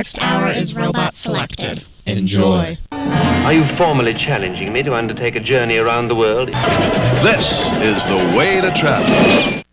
next hour is robot selected. Enjoy. Are you formally challenging me to undertake a journey around the world? This is the way to travel.